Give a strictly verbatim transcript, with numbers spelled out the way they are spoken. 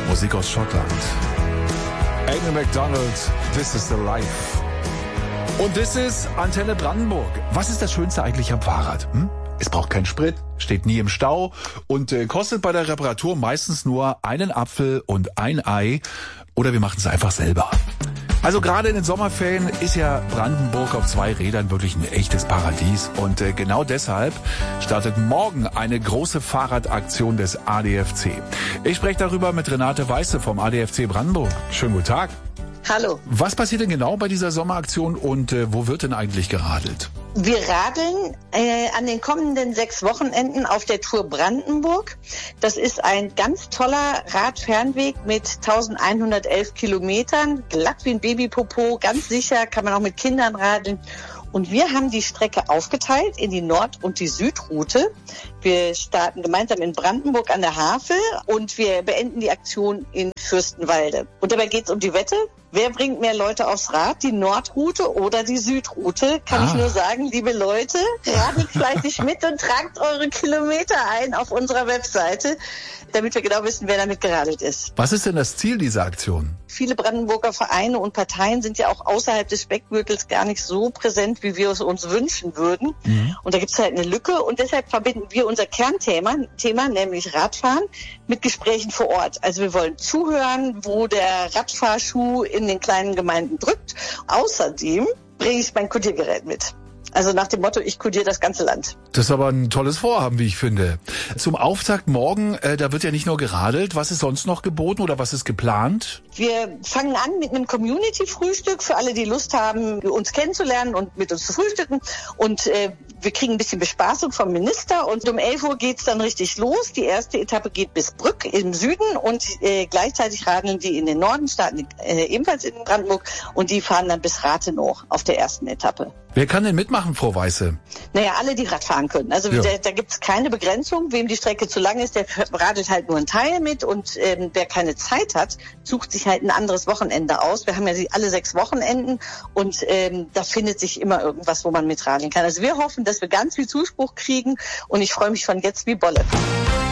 Musik aus Schottland. Amy MacDonald, This is the Life. Und this is Antenne Brandenburg. Was ist das Schönste eigentlich am Fahrrad? Hm? Es braucht keinen Sprit, steht nie im Stau und äh, kostet bei der Reparatur meistens nur einen Apfel und ein Ei. Oder wir machen es einfach selber. Also gerade in den Sommerferien ist ja Brandenburg auf zwei Rädern wirklich ein echtes Paradies. Und äh, genau deshalb startet morgen eine große Fahrradaktion des A D F C. Ich spreche darüber mit Renate Weiße vom A D F C Brandenburg. Schönen guten Tag. Hallo. Was passiert denn genau bei dieser Sommeraktion und äh, wo wird denn eigentlich geradelt? Wir radeln äh, an den kommenden sechs Wochenenden auf der Tour Brandenburg. Das ist ein ganz toller Radfernweg mit eintausendeinhundertelf Kilometern, glatt wie ein Babypopo, ganz sicher, kann man auch mit Kindern radeln. Und wir haben die Strecke aufgeteilt in die Nord- und die Südroute. Wir starten gemeinsam in Brandenburg an der Havel und wir beenden die Aktion in Fürstenwalde. Und dabei geht es um die Wette. Wer bringt mehr Leute aufs Rad, die Nordroute oder die Südroute? Kann ah. ich nur sagen, liebe Leute, radelt fleißig mit und tragt eure Kilometer ein auf unserer Webseite, damit wir genau wissen, wer damit geradelt ist. Was ist denn das Ziel dieser Aktion? Viele Brandenburger Vereine und Parteien sind ja auch außerhalb des Speckgürtels gar nicht so präsent, wie wir es uns wünschen würden. Mhm. Und da gibt es halt eine Lücke und deshalb verbinden wir unser Kernthema, Thema, nämlich Radfahren, mit Gesprächen vor Ort. Also wir wollen zuhören, wo der Radfahrschuh in den kleinen Gemeinden drückt. Außerdem bringe ich mein Kodiergerät mit. Also nach dem Motto, ich kodiere das ganze Land. Das ist aber ein tolles Vorhaben, wie ich finde. Zum Auftakt morgen, äh, da wird ja nicht nur geradelt. Was ist sonst noch geboten oder was ist geplant? Wir fangen an mit einem Community-Frühstück für alle, die Lust haben, uns kennenzulernen und mit uns zu frühstücken. Und äh, wir kriegen ein bisschen Bespaßung vom Minister. Und um elf Uhr geht's dann richtig los. Die erste Etappe geht bis Brück im Süden und äh, gleichzeitig radeln die in den Norden, starten äh, ebenfalls in Brandenburg. Und die fahren dann bis Rathenow auf der ersten Etappe. Wer kann denn mitmachen, Frau Weiße? Naja, alle, die Rad fahren können. Also ja. da, da gibt es keine Begrenzung. Wem die Strecke zu lang ist, der radelt halt nur einen Teil mit. Und ähm, wer keine Zeit hat, sucht sich halt ein anderes Wochenende aus. Wir haben ja alle sechs Wochenenden und ähm, da findet sich immer irgendwas, wo man mitradeln kann. Also wir hoffen, dass wir ganz viel Zuspruch kriegen und ich freue mich von jetzt wie Bolle.